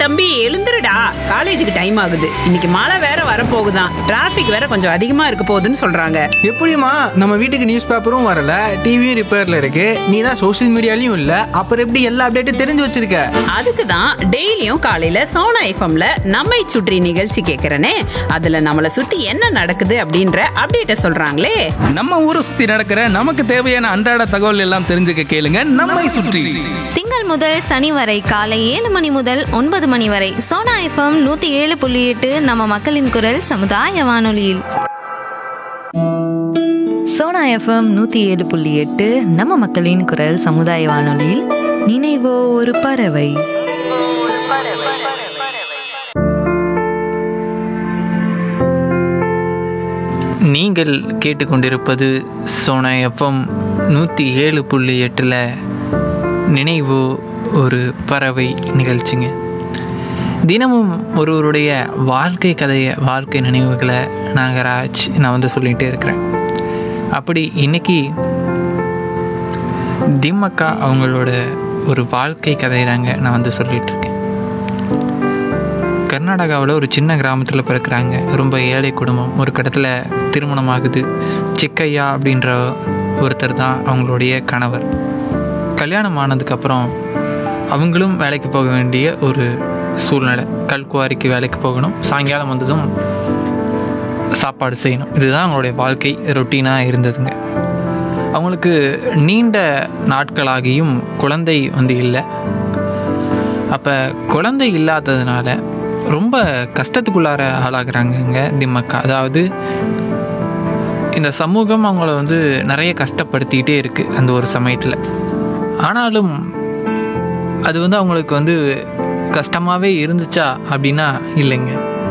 தம்பி எழுந்துருடா, காலேஜுக்கு டைம் ஆகுது. இன்னைக்கு மழை வேற வரப்போகுதான், டிராஃபிக் வேற கொஞ்சம் அதிகமா இருக்க போகுதுன்னு சொல்றாங்க. எப்படிம்மா? நம்ம வீட்டுக்கு நியூஸ் பேப்பரும் வரல, டிவியும் ரிப்பேர்ல இருக்கு. நீ தான் சோஷியல் மீடியாலையும் இல்ல, அப்புறம் எப்படி எல்லா அப்டேட்டும் தெரிஞ்சு வச்சிருக்க? அதுக்கு தான் டெய்லியும் காலையில சோனா எஃப்எம்ல நம்மை சுற்றி நிகழ்ச்சி கேட்கறனே. அதுல நம்மளை சுத்தி என்ன நடக்குது அப்படின்ற அப்டேட்ட சொல்றாங்களே. நம்ம ஊரை சுத்தி நடக்கிற நமக்கு தேவையான அன்றாட தகவல் எல்லாம் தெரிஞ்சுக்க கேளுங்க நம்மை சுற்றி. திங்கள் முதல் சனி வரை காலை 7 மணி முதல் 9 மணி வரை சோனா எஃப்எம் 107.8 நம்ம மக்களின் குரல் சமுதாய வானொலியில். சோனா எஃப்எம் 107.8 நம்ம மக்களின் குரல் சமுதாய வானொலியில் நினைவோ ஒரு பறவை. நீங்கள் கேட்டுக்கொண்டிருப்பது சோனா எஃப்எம் 107.8 நினைவு ஒரு பறவை நிகழ்ச்சிங்க. தினமும் ஒருவருடைய வாழ்க்கை கதையை, வாழ்க்கை நினைவுகளை நாகராஜ் நான் சொல்லிகிட்டே இருக்கிறேன். அப்படி இன்னைக்கு திம்மக்கா அவங்களோட ஒரு வாழ்க்கை கதையை தாங்க நான் சொல்லிகிட்ருக்கேன். கர்நாடகாவில் ஒரு சின்ன கிராமத்தில் பிறக்கிறாங்க. ரொம்ப ஏழை குடும்பம். ஒரு கட்டத்தில் திருமணம் ஆகுது. சிக்கையா அப்படின்ற ஒருத்தர் தான் அவங்களுடைய கணவர். கல்யாணம் ஆனதுக்கப்புறம் அவங்களும் வேலைக்கு போக வேண்டிய ஒரு சூழ்நிலை. கல்குவாரிக்கு வேலைக்கு போகணும், சாயங்காலம் வந்ததும் சாப்பாடு செய்யணும். இதுதான் அவங்களுடைய வாழ்க்கை ரொட்டீனாக இருந்ததுங்க. அவங்களுக்கு நீண்ட நாட்களாகியும் குழந்தை இல்லை. அப்போ குழந்தை இல்லாததுனால ரொம்ப கஷ்டத்துக்குள்ளார ஆளாகிறாங்கங்க திம்மக்கா. அதாவது இந்த சமூகம் அவங்கள நிறைய கஷ்டப்படுத்திக்கிட்டே இருக்குது அந்த ஒரு சமயத்தில். ஆனாலும் அது அவங்களுக்கு கஷ்டமாகவே இருந்துச்சா அப்படின்னா இல்லைங்க.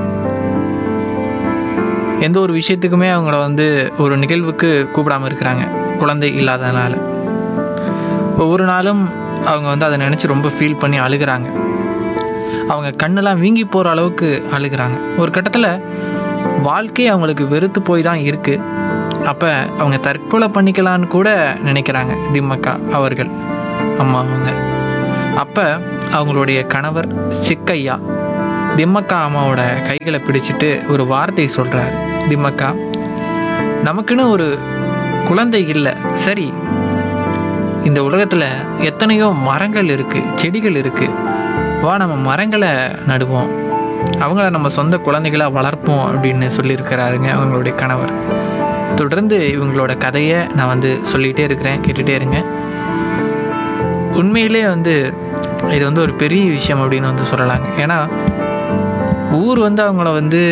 எந்த ஒரு விஷயத்துக்குமே அவங்கள ஒரு நிகழ்வுக்கு கூப்பிடாமல் இருக்கிறாங்க குழந்தை இல்லாதனால. ஒவ்வொரு நாளும் அவங்க அதை நினச்சி ரொம்ப ஃபீல் பண்ணி அழுகிறாங்க. அவங்க கண்ணெல்லாம் வீங்கி போகிற அளவுக்கு அழுகிறாங்க. ஒரு கட்டத்தில் வாழ்க்கை அவங்களுக்கு வெறுத்து போய் தான் இருக்குது. அப்போ அவங்க தற்கொலை பண்ணிக்கலான்னு கூட நினைக்கிறாங்க திம்மக்கா அவர்கள், அம்மா அவங்க. அப்போ அவங்களுடைய கணவர் சிக்கையா திம்மக்கா அம்மாவோட கைகளை பிடிச்சிட்டு ஒரு வார்த்தை சொல்கிறார். திம்மக்கா, நமக்குன்னு ஒரு குழந்தை இல்லை, சரி, இந்த உலகத்தில் எத்தனையோ மரங்கள் இருக்குது, செடிகள் இருக்குது, வா நம்ம மரங்களை நடுவோம், அவங்கள நம்ம சொந்த குழந்தைகளாக வளர்ப்போம் அப்படின்னு சொல்லியிருக்கிறாருங்க அவங்களுடைய கணவர். தொடர்ந்து இவங்களோட கதையை நான் சொல்லிகிட்டே இருக்கிறேன், கேட்டுகிட்டே இருங்க. உண்மையிலே இது ஒரு பெரிய விஷயம் அப்படின்னு சொல்லலாங்க. ஏன்னா ஊர் அவங்கள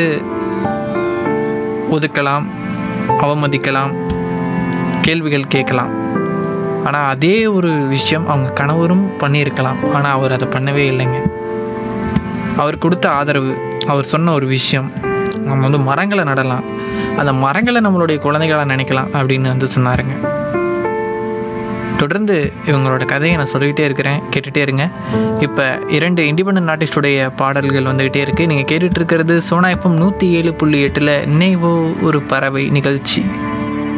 ஒதுக்கலாம், அவமதிக்கலாம், கேள்விகள் கேட்கலாம். ஆனால் அதே ஒரு விஷயம் அவங்க கணவரும் பண்ணியிருக்கலாம். ஆனால் அவர் அதை பண்ணவே இல்லைங்க. அவர் கொடுத்த ஆதரவு, அவர் சொன்ன ஒரு விஷயம், நம்ம மரங்களை நடலாம், அந்த மரங்களை நம்மளுடைய குழந்தைகளாக நினைக்கலாம் அப்படின்னு சொன்னாருங்க. தொடர்ந்து இவங்களோட கதையை நான் சொல்லிக்கிட்டே இருக்கிறேன், கேட்டுகிட்டே இருங்க. இப்போ 2 இண்டிபெண்டன்ட் ஆர்டிஸ்டுடைய பாடல்கள் வந்துக்கிட்டே இருக்குது. நீங்கள் கேட்டுட்டு இருக்கிறது சோனா எஃப்எம் 107.8 நினைவோ ஒரு பறவை நிகழ்ச்சி.